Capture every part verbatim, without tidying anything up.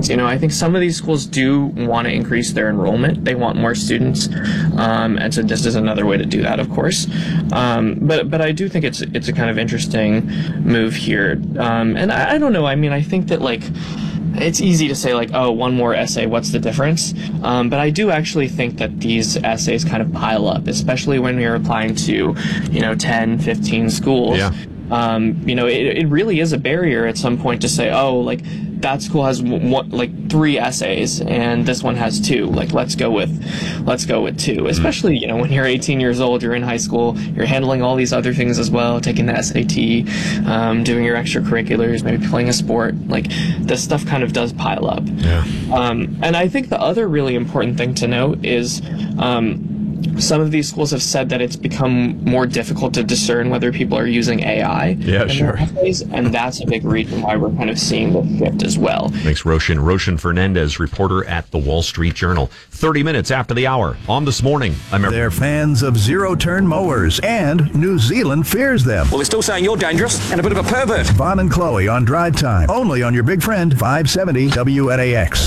things. You know, I think some of these schools do want to increase their enrollment. They want more students, um, and so this is another way to do that, of course. Um, but but I do think it's it's a kind of interesting move here. Um, and I, I don't know. I mean, I think that like. It's easy to say like, oh, one more essay, what's the difference? Um, but I do actually think that these essays kind of pile up, especially when you're applying to, you know, ten, fifteen schools. Yeah. Um, you know, it, it really is a barrier at some point to say, oh, like that school has one, like three essays and this one has two. Like, let's go with, let's go with two. Especially, you know, when you're eighteen years old, you're in high school, you're handling all these other things as well, taking the S A T, um, doing your extracurriculars, maybe playing a sport. Like, this stuff kind of does pile up. Yeah. Um, and I think the other really important thing to note is, um, some of these schools have said that it's become more difficult to discern whether people are using A I. Yeah, sure. Essays, and that's a big reason why we're kind of seeing the shift as well. Thanks, Roshan. Roshan Fernandez, reporter at the Wall Street Journal. thirty minutes after the hour on This Morning. I'm They're fans of zero-turn mowers, and New Zealand fears them. Well, they're still saying you're dangerous and a bit of a pervert. Vaughn and Chloe on Drive Time, only on your big friend five seventy W N A X.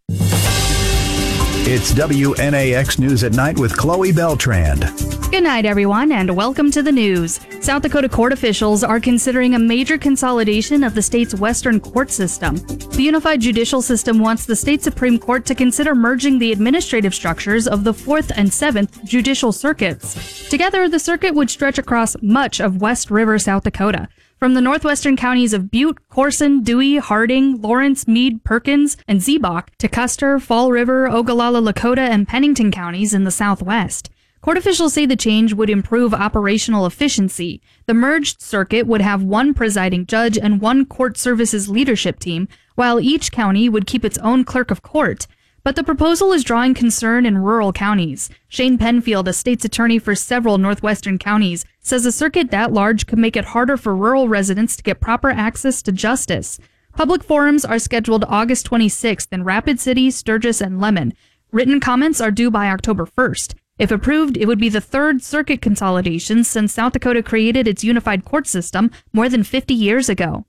It's W N A X News at Night with Chloe Beltrand. Good night, everyone, and welcome to the news. South Dakota court officials are considering a major consolidation of the state's western court system. The unified judicial system wants the state Supreme Court to consider merging the administrative structures of the fourth and seventh judicial circuits. Together, the circuit would stretch across much of West River, South Dakota. From the northwestern counties of Butte, Corson, Dewey, Harding, Lawrence, Meade, Perkins, and Ziebach to Custer, Fall River, Ogallala, Lakota, and Pennington counties in the southwest. Court officials say the change would improve operational efficiency. The merged circuit would have one presiding judge and one court services leadership team, while each county would keep its own clerk of court. But the proposal is drawing concern in rural counties. Shane Penfield, a state's attorney for several northwestern counties, says a circuit that large could make it harder for rural residents to get proper access to justice. Public forums are scheduled August twenty-sixth in Rapid City, Sturgis, and Lemon. Written comments are due by October first. If approved, it would be the third circuit consolidation since South Dakota created its unified court system more than fifty years ago.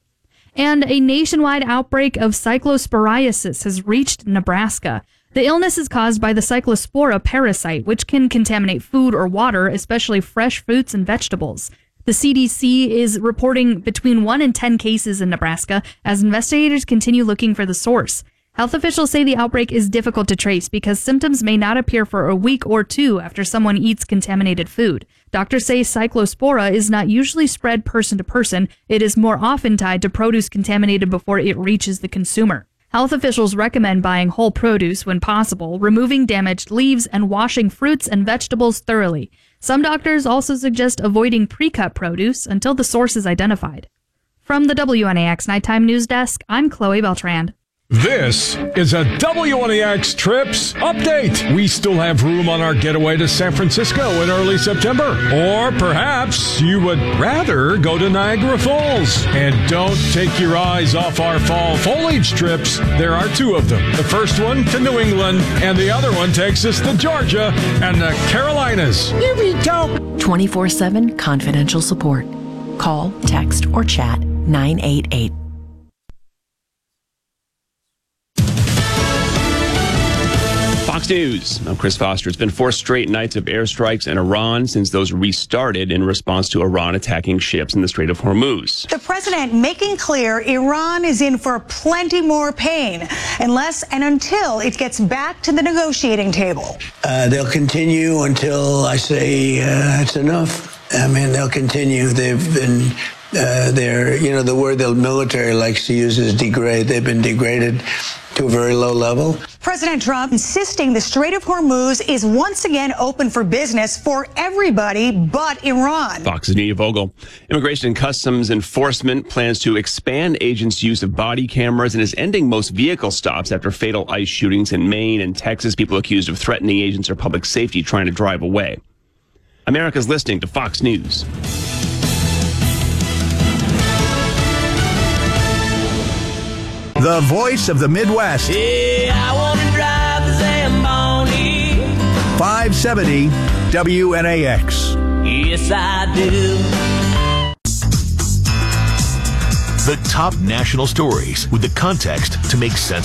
And a nationwide outbreak of cyclosporiasis has reached Nebraska. The illness is caused by the cyclospora parasite, which can contaminate food or water, especially fresh fruits and vegetables. The C D C is reporting between one and ten cases in Nebraska as investigators continue looking for the source. Health officials say the outbreak is difficult to trace because symptoms may not appear for a week or two after someone eats contaminated food. Doctors say cyclospora is not usually spread person to person. It is more often tied to produce contaminated before it reaches the consumer. Health officials recommend buying whole produce when possible, removing damaged leaves, and washing fruits and vegetables thoroughly. Some doctors also suggest avoiding pre-cut produce until the source is identified. From the W N A X Nighttime News Desk, I'm Chloe Beltrand. This is a W N A X Trips update. We still have room on our getaway to San Francisco in early September. Or perhaps you would rather go to Niagara Falls. And don't take your eyes off our fall foliage trips. There are two of them. The first one to New England, and the other one takes us to Georgia and the Carolinas. Here we go. twenty-four seven confidential support. Call, text, or chat nine eight eight. Fox News. I'm Chris Foster. It's been four straight nights of airstrikes in Iran since those restarted in response to Iran attacking ships in the Strait of Hormuz. The president making clear Iran is in for plenty more pain unless and until it gets back to the negotiating table. Uh, they'll continue until I say uh, it's enough. I mean, they'll continue. They've been, uh, they're, you know, the word the military likes to use is degrade. They've been degraded to a very low level. President Trump insisting the Strait of Hormuz is once again open for business for everybody but Iran. Fox's Nia Vogel. Immigration and Customs Enforcement plans to expand agents' use of body cameras and is ending most vehicle stops after fatal ICE shootings in Maine and Texas. People accused of threatening agents or public safety trying to drive away. America's listening to Fox News. The voice of the Midwest. Yeah, I want to drive the Zamboni. five seventy W N A X. Yes, I do. The top national stories with the context to make sense